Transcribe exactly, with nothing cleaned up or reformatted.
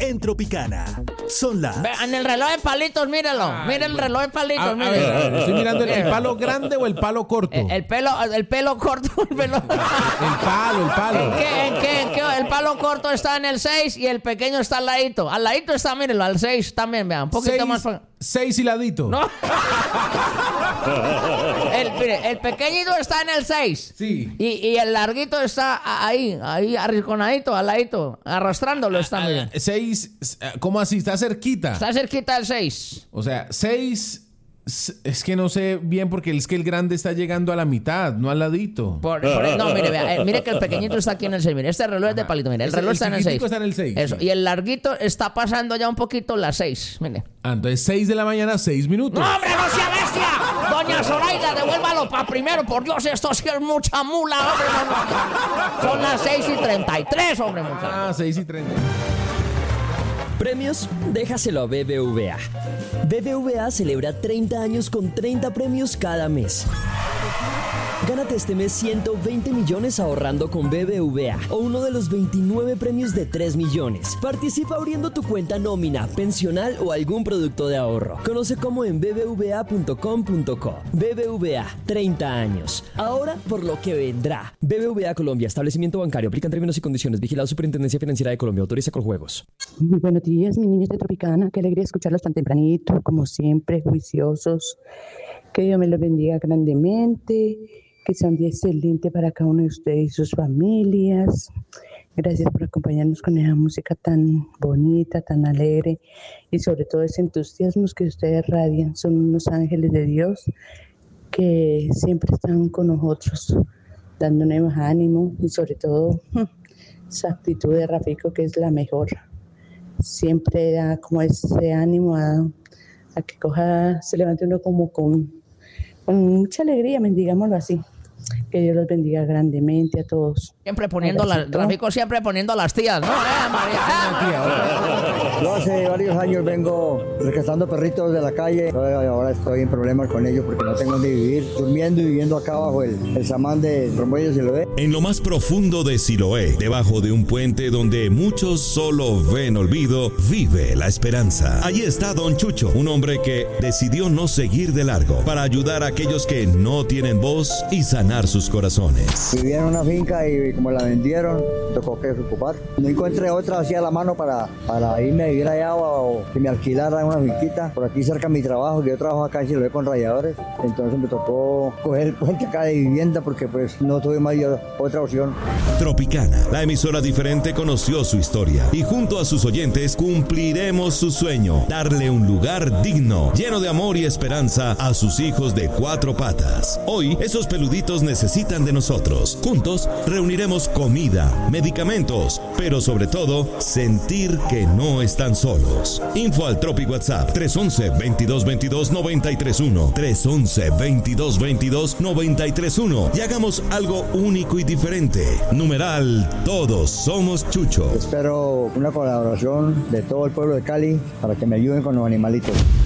en Tropicana. Son las... En el reloj de palitos, míralo. Ay, Mira el bueno. reloj de palitos, A, a mire. ver, a ver, estoy mirando el, el palo grande o el palo corto. El, el pelo, el pelo corto, el pelo. El palo, el palo. ¿En qué, en qué, en qué? El palo corto está en el seis y el pequeño está al ladito. Al ladito está, mírenlo, al seis también, vean. Un poquito Seis, más. pa- seis hiladito. No. El, mire, el pequeñito está en el seis. Sí. Y, y el larguito está ahí, ahí, arrinconadito, al ladito. Arrastrándolo está, mire. Seis, ¿cómo así? Está cerquita. Está cerquita del seis. O sea, seis. Es que no sé bien porque es que el grande está llegando a la mitad, no al ladito. Por, por- no, mire, vea, eh, mire que el pequeñito está aquí en el seis. Mire, este reloj es de palito, mire. El Ese- reloj el está en el seis. chiquitico está en el seis, Eso. sí. Y el larguito está pasando ya un poquito las seis. Mire. Ah, entonces seis de la mañana, seis minutos. ¡No, hombre, no sea bestia! Doña Zoraida, devuélvalo para primero. Por Dios, esto sí es mucha mula, hombre. No, no. Son las seis y treinta y tres, hombre, muchachos. Ah, seis y treinta. ¿Premios? Déjaselo a B B V A. B B V A celebra treinta años con treinta premios cada mes. Gánate este mes ciento veinte millones ahorrando con B B V A o uno de los veintinueve premios de tres millones. Participa abriendo tu cuenta nómina, pensional o algún producto de ahorro. Conoce cómo en b b v a punto com punto co. B B V A, treinta años. Ahora por lo que vendrá. B B V A Colombia, establecimiento bancario, aplican términos y condiciones. Vigilado Superintendencia Financiera de Colombia, autoriza con juegos. Muy buenos días, mis niños de Tropicana. Qué alegría escucharlos tan tempranito, como siempre, juiciosos. Que Dios me los bendiga grandemente. Que sea un día excelente para cada uno de ustedes y sus familias. Gracias por acompañarnos con esa música tan bonita, tan alegre y sobre todo ese entusiasmo que ustedes radian. Son unos ángeles de Dios que siempre están con nosotros, dándonos ánimo y sobre todo esa actitud de Rafico que es la mejor. Siempre da como ese ánimo a, a que coja, se levante uno como con, con mucha alegría, digámoslo así. Que Dios los bendiga grandemente a todos. Siempre poniendo las... Rafico siempre poniendo a las tías, ¿no? ¡Eh, María! ¡Ah! Yo hace varios años vengo rescatando perritos de la calle. Ahora estoy en problemas con ellos porque no tengo donde vivir. Durmiendo y viviendo acá bajo el, el samán de Rombollo Siloé. En lo más profundo de Siloé, debajo de un puente donde muchos solo ven olvido, vive la esperanza. Allí está Don Chucho, un hombre que decidió no seguir de largo para ayudar a aquellos que no tienen voz y sanar sus corazones. Vivía en una finca y como la vendieron, tocó que ocupar. No encontré otra así a la mano para, para irme a vivir allá o, o que me alquilaran una finquita. Por aquí cerca de mi trabajo, que yo trabajo acá en Siloé con rayadores. Entonces me tocó coger el puente acá de vivienda porque pues no tuve más otra opción. Tropicana, la emisora diferente, conoció su historia y junto a sus oyentes cumpliremos su sueño, darle un lugar digno, lleno de amor y esperanza a sus hijos de cuatro patas. Hoy, esos peluditos necesitan de nosotros. Juntos reuniremos comida, medicamentos, pero sobre todo, sentir que no están solos. Info al Tropi WhatsApp tres once, veintidós veintidós, noventa y tres uno, tres once, veintidós veintidós, noventa y tres uno y hagamos algo único y diferente. Numeral, todos somos Chucho. Espero una colaboración de todo el pueblo de Cali para que me ayuden con los animalitos.